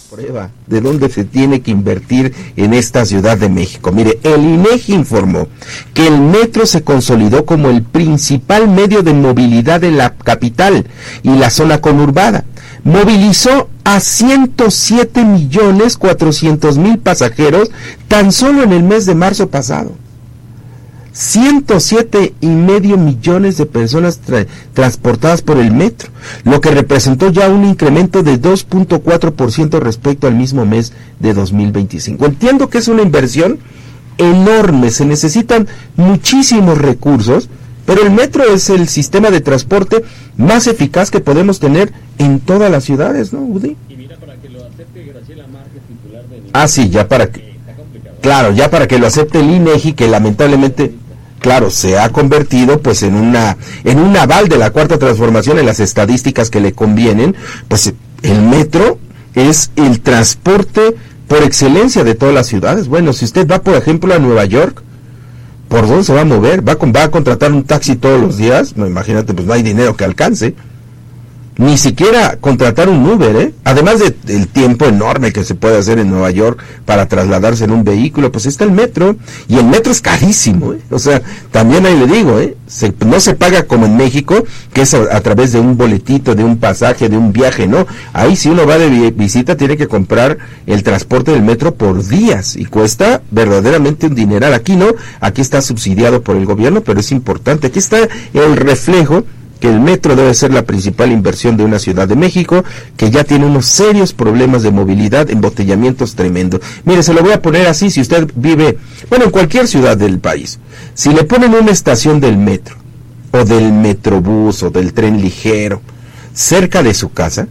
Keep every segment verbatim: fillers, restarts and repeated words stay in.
prueba de dónde se tiene que invertir en esta Ciudad de México. Mire, el INEGI informó que el metro se consolidó como el principal medio de movilidad de la capital y la zona conurbada. Movilizó a ciento siete millones cuatrocientos mil pasajeros tan solo en el mes de marzo pasado. ciento siete y medio millones de personas tra- transportadas por el metro, lo que representó ya un incremento de dos punto cuatro por ciento respecto al mismo mes de dos mil veinticinco. Entiendo que es una inversión enorme, se necesitan muchísimos recursos, pero el metro es el sistema de transporte más eficaz que podemos tener en todas las ciudades, ¿no, Udi? Y mira, para que lo acepte Graciela Márquez, titular de... Ah, sí, ya para que... Claro, ya para que lo acepte el INEGI, que lamentablemente... Claro, se ha convertido pues en una en un aval de la cuarta transformación en las estadísticas que le convienen. Pues el metro es el transporte por excelencia de todas las ciudades. Bueno, si usted va, por ejemplo, a Nueva York, ¿por dónde se va a mover? ¿Va a, va a contratar un taxi todos los días? No, imagínate, pues no hay dinero que alcance. Ni siquiera contratar un Uber, ¿eh? Además de, del tiempo enorme que se puede hacer en Nueva York para trasladarse en un vehículo, pues está el metro, y el metro es carísimo, ¿eh? O sea, también ahí le digo, ¿eh? Se, no se paga como en México, que es a, a través de un boletito, de un pasaje, de un viaje, ¿no? Ahí si uno va de vi- visita tiene que comprar el transporte del metro por días, y cuesta verdaderamente un dineral. Aquí no, aquí está subsidiado por el gobierno, pero es importante. Aquí está el reflejo que el metro debe ser la principal inversión de una Ciudad de México que ya tiene unos serios problemas de movilidad, embotellamientos tremendos. Mire, se lo voy a poner así: si usted vive, bueno, en cualquier ciudad del país, si le ponen una estación del metro, o del metrobús, o del tren ligero, cerca de su casa,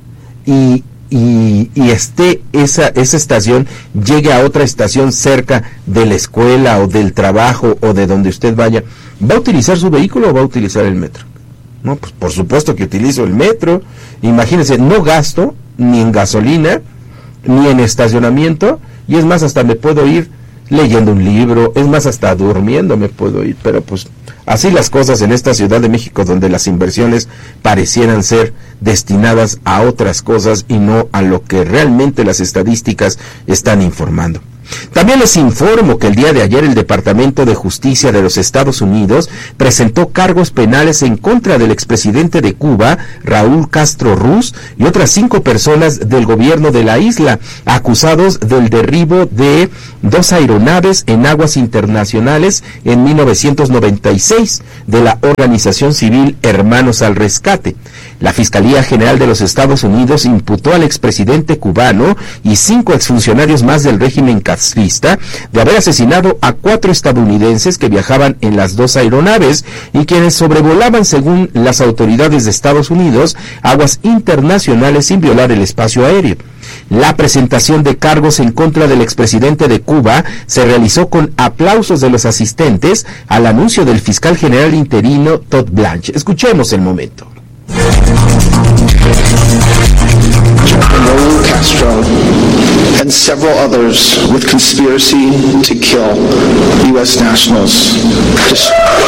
y y, y esté esa, esa estación, llegue a otra estación cerca de la escuela, o del trabajo, o de donde usted vaya, ¿va a utilizar su vehículo o va a utilizar el metro? No, pues por supuesto que utilizo el metro. Imagínense, no gasto ni en gasolina, ni en estacionamiento, y es más, hasta me puedo ir leyendo un libro, es más, hasta durmiendo me puedo ir. Pero pues así las cosas en esta Ciudad de México, donde las inversiones parecieran ser destinadas a otras cosas y no a lo que realmente las estadísticas están informando. También les informo que el día de ayer el Departamento de Justicia de los Estados Unidos presentó cargos penales en contra del expresidente de Cuba, Raúl Castro Ruz, y otras cinco personas del gobierno de la isla, acusados del derribo de dos aeronaves en aguas internacionales en mil novecientos noventa y seis de la organización civil Hermanos al Rescate. La Fiscalía General de los Estados Unidos imputó al expresidente cubano y cinco exfuncionarios más del régimen castrista de haber asesinado a cuatro estadounidenses que viajaban en las dos aeronaves y quienes sobrevolaban, según las autoridades de Estados Unidos, aguas internacionales sin violar el espacio aéreo. La presentación de cargos en contra del expresidente de Cuba se realizó con aplausos de los asistentes al anuncio del fiscal general interino Todd Blanche. Escuchemos el momento. Raúl Castro and several others with conspiracy to kill U S nationals. Just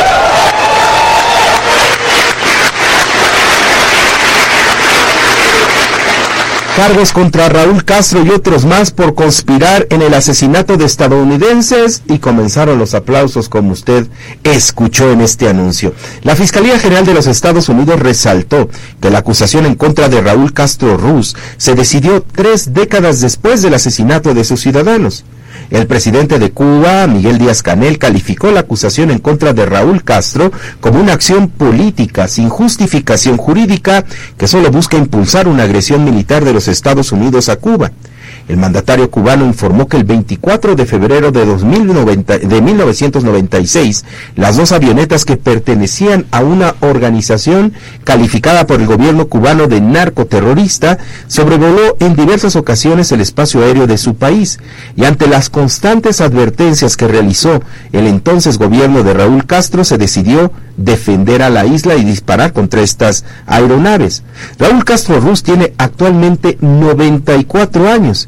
Cargos contra Raúl Castro y otros más por conspirar en el asesinato de estadounidenses, y comenzaron los aplausos, como usted escuchó en este anuncio. La Fiscalía General de los Estados Unidos resaltó que la acusación en contra de Raúl Castro Ruz se decidió tres décadas después del asesinato de sus ciudadanos. El presidente de Cuba, Miguel Díaz-Canel, calificó la acusación en contra de Raúl Castro como una acción política sin justificación jurídica que solo busca impulsar una agresión militar de los Estados Unidos a Cuba. El mandatario cubano informó que el veinticuatro de febrero de, dos mil noventa, de mil novecientos noventa y seis, las dos avionetas que pertenecían a una organización calificada por el gobierno cubano de narcoterrorista sobrevoló en diversas ocasiones el espacio aéreo de su país, y ante las constantes advertencias que realizó el entonces gobierno de Raúl Castro, se decidió defender a la isla y disparar contra estas aeronaves. Raúl Castro Ruz tiene actualmente noventa y cuatro años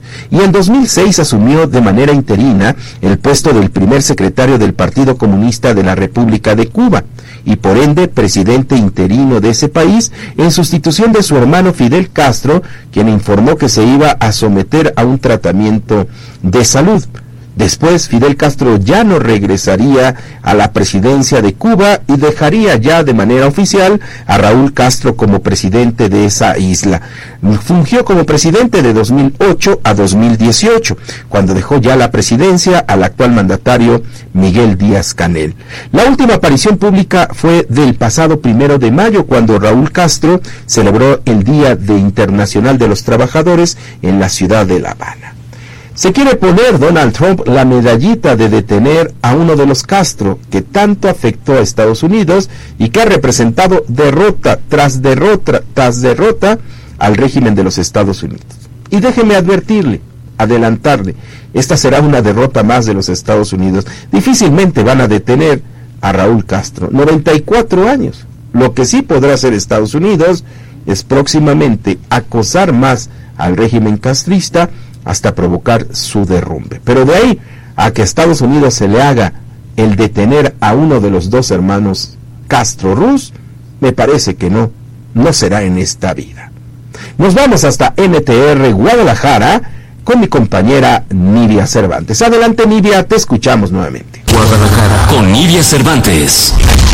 y en dos mil seis asumió de manera interina el puesto del primer secretario del Partido Comunista de la República de Cuba, y por ende presidente interino de ese país, en sustitución de su hermano Fidel Castro, quien informó que se iba a someter a un tratamiento de salud. Después, Fidel Castro ya no regresaría a la presidencia de Cuba y dejaría ya de manera oficial a Raúl Castro como presidente de esa isla. Fungió como presidente de dos mil ocho a dos mil dieciocho, cuando dejó ya la presidencia al actual mandatario Miguel Díaz-Canel. La última aparición pública fue del pasado primero de mayo, cuando Raúl Castro celebró el Día de Internacional de los Trabajadores en la ciudad de La Habana. Se quiere poner Donald Trump la medallita de detener a uno de los Castro que tanto afectó a Estados Unidos y que ha representado derrota tras derrota tras derrota al régimen de los Estados Unidos. Y déjeme advertirle, adelantarle, esta será una derrota más de los Estados Unidos. Difícilmente van a detener a Raúl Castro, noventa y cuatro años. Lo que sí podrá hacer Estados Unidos es próximamente acosar más al régimen castrista hasta provocar su derrumbe. Pero de ahí a que a Estados Unidos se le haga el detener a uno de los dos hermanos Castro-Ruz, me parece que no, no será en esta vida. Nos vamos hasta N T R Guadalajara con mi compañera Nidia Cervantes. Adelante, Nidia, te escuchamos nuevamente. Guadalajara con Nidia Cervantes.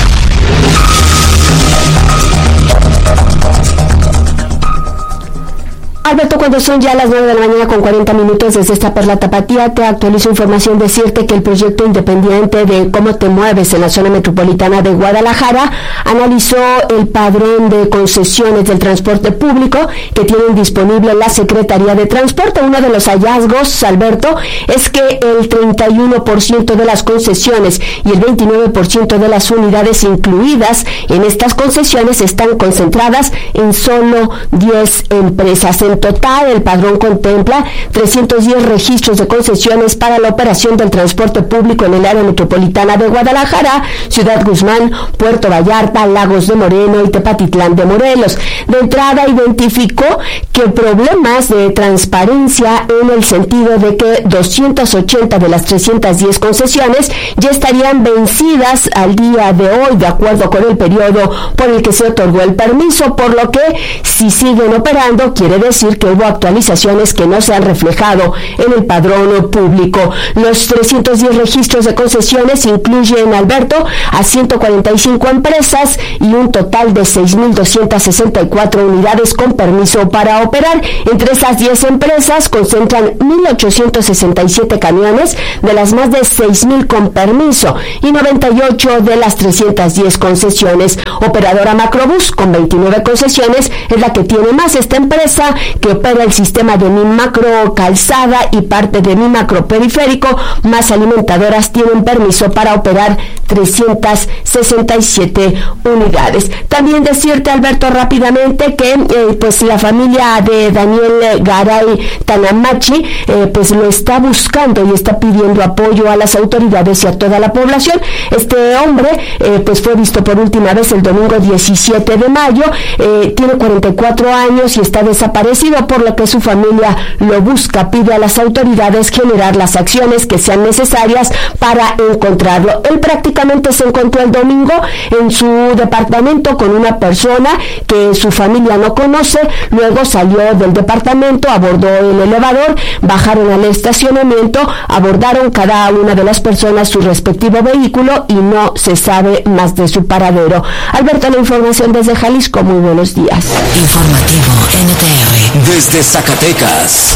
Alberto, cuando son ya las nueve de la mañana con cuarenta minutos desde esta Perla Tapatía, te actualizo información, decirte que el proyecto independiente de Cómo te mueves en la zona metropolitana de Guadalajara analizó el padrón de concesiones del transporte público que tienen disponible la Secretaría de Transporte. Uno de los hallazgos, Alberto, es que el treinta y uno por ciento de las concesiones y el veintinueve por ciento de las unidades incluidas en estas concesiones están concentradas en solo diez empresas. En total, el padrón contempla trescientos diez registros de concesiones para la operación del transporte público en el área metropolitana de Guadalajara, Ciudad Guzmán, Puerto Vallarta, Lagos de Moreno y Tepatitlán de Morelos. De entrada, identificó que problemas de transparencia en el sentido de que doscientas ochenta de las trescientas diez concesiones ya estarían vencidas al día de hoy, de acuerdo con el periodo por el que se otorgó el permiso, por lo que si siguen operando, quiere decir que hubo actualizaciones que no se han reflejado en el padrón público. Los trescientos diez registros de concesiones incluyen, Alberto, a ciento cuarenta y cinco empresas y un total de seis mil doscientas sesenta y cuatro unidades con permiso para operar. Entre esas diez empresas concentran mil ochocientos sesenta y siete camiones de las más de seis mil con permiso y noventa y ocho de las trescientas diez concesiones. Operadora Macrobús, con veintinueve concesiones, es la que tiene más. Esta empresa, que opera el sistema de Mi Macro Calzada y parte de Mi Macro Periférico, más alimentadoras, tienen permiso para operar trescientas sesenta y siete unidades. También decirte, Alberto, rápidamente que eh, pues la familia de Daniel Garay Tanamachi eh, pues lo está buscando y está pidiendo apoyo a las autoridades y a toda la población. Este hombre eh, pues fue visto por última vez el domingo diecisiete de mayo, eh, tiene cuarenta y cuatro años y está desaparecido, por lo que su familia lo busca. Pide a las autoridades generar las acciones que sean necesarias para encontrarlo. Él prácticamente se encontró el domingo en su departamento con una persona que su familia no conoce. Luego salió del departamento, abordó el elevador, bajaron al estacionamiento, abordaron cada una de las personas su respectivo vehículo y no se sabe más de su paradero. Alberto, la información desde Jalisco. Muy buenos días. Informativo N T R desde Zacatecas.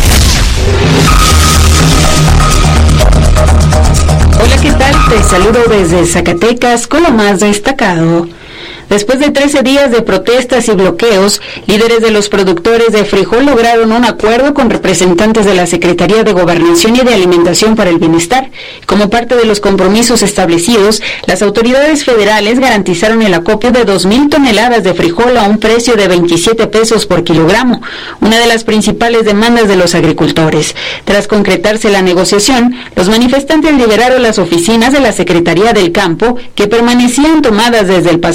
Hola, ¿qué tal? Te saludo desde Zacatecas con lo más destacado. Después de trece días de protestas y bloqueos, líderes de los productores de frijol lograron un acuerdo con representantes de la Secretaría de Gobernación y de Alimentación para el Bienestar. Como parte de los compromisos establecidos, las autoridades federales garantizaron el acopio de dos mil toneladas de frijol a un precio de veintisiete pesos por kilogramo, una de las principales demandas de los agricultores. Tras concretarse la negociación, los manifestantes liberaron las oficinas de la Secretaría del Campo, que permanecían tomadas desde el pasado cuatro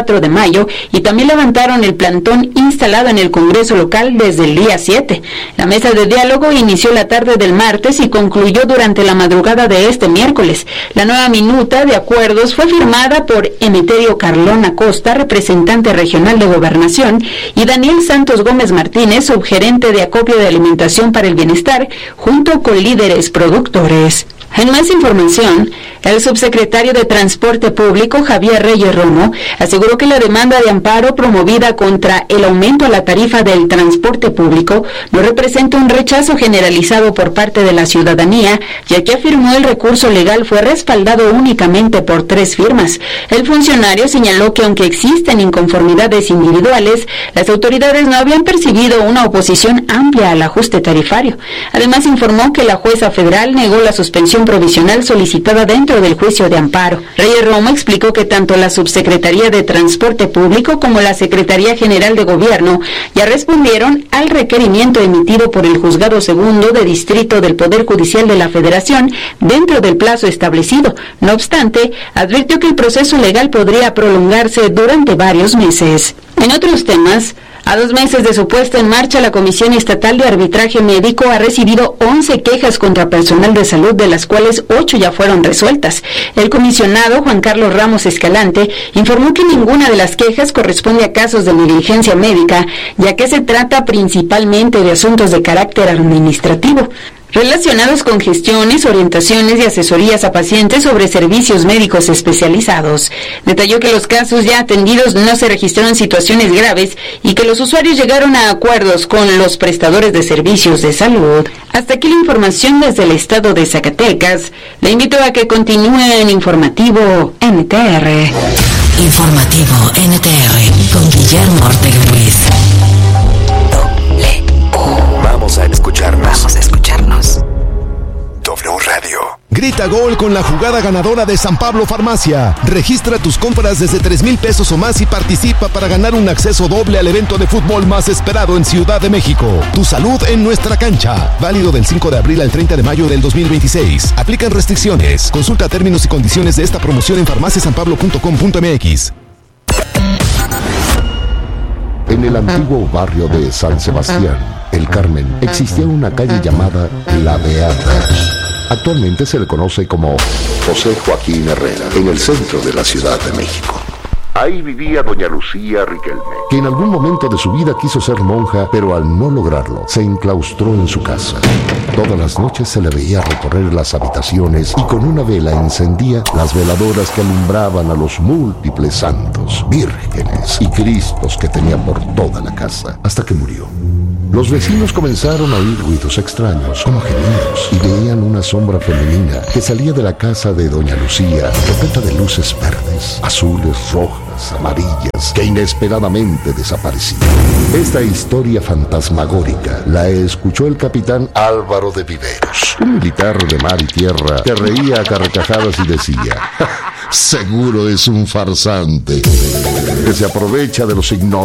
cuatro de mayo y también levantaron el plantón instalado en el Congreso local desde el día siete. La mesa de diálogo inició la tarde del martes y concluyó durante la madrugada de este miércoles. La nueva minuta de acuerdos fue firmada por Emeterio Carlón Acosta, representante regional de Gobernación, y Daniel Santos Gómez Martínez, subgerente de acopio de alimentación para el bienestar, junto con líderes productores. En más información, el subsecretario de Transporte Público, Javier Reyes Romo, aseguró que la demanda de amparo promovida contra el aumento a la tarifa del transporte público no representa un rechazo generalizado por parte de la ciudadanía, ya que afirmó el recurso legal fue respaldado únicamente por tres firmas. El funcionario señaló que aunque existen inconformidades individuales, las autoridades no habían percibido una oposición amplia al ajuste tarifario. Además, informó que la jueza federal negó la suspensión provisional solicitada dentro del juicio de amparo. Reyes Romo explicó que tanto la Subsecretaría de Transporte Público como la Secretaría General de Gobierno ya respondieron al requerimiento emitido por el Juzgado Segundo de Distrito del Poder Judicial de la Federación dentro del plazo establecido. No obstante, advirtió que el proceso legal podría prolongarse durante varios meses. En otros temas, a dos meses de su puesta en marcha, la Comisión Estatal de Arbitraje Médico ha recibido once quejas contra personal de salud, de las cuales ocho ya fueron resueltas. El comisionado, Juan Carlos Ramos Escalante, informó que ninguna de las quejas corresponde a casos de negligencia médica, ya que se trata principalmente de asuntos de carácter administrativo, relacionados con gestiones, orientaciones y asesorías a pacientes sobre servicios médicos especializados. Detalló que los casos ya atendidos no se registraron situaciones graves y que los usuarios llegaron a acuerdos con los prestadores de servicios de salud. Hasta aquí la información desde el estado de Zacatecas. Le invito a que continúe en Informativo N T R. Informativo N T R con Guillermo Ortega Ruiz. Vamos a escucharnos. Vamos a escucharnos. W Radio. Grita gol con la jugada ganadora de San Pablo Farmacia. Registra tus compras desde tres mil pesos o más y participa para ganar un acceso doble al evento de fútbol más esperado en Ciudad de México. Tu salud en nuestra cancha. Válido del cinco de abril al treinta de mayo del dos mil veintiséis. Aplican restricciones. Consulta términos y condiciones de esta promoción en farmacia san pablo punto com punto m x. En el antiguo barrio de San Sebastián, El Carmen, existía una calle llamada La Beata. Actualmente se le conoce como José Joaquín Herrera, en el centro de la Ciudad de México. Ahí vivía doña Lucía Riquelme, que en algún momento de su vida quiso ser monja, pero al no lograrlo, se enclaustró en su casa. Todas las noches se le veía recorrer las habitaciones y con una vela encendía las veladoras que alumbraban a los múltiples santos, vírgenes y cristos que tenía por toda la casa, hasta que murió. Los vecinos comenzaron a oír ruidos extraños, como gemidos, y veían una sombra femenina que salía de la casa de doña Lucía, repleta de luces verdes, azules, rojas, amarillas, que inesperadamente desaparecían. Esta historia fantasmagórica la escuchó el capitán Álvaro de Viveros, un militar de mar y tierra que reía a carcajadas y decía: seguro es un farsante que se aprovecha de los ignorantes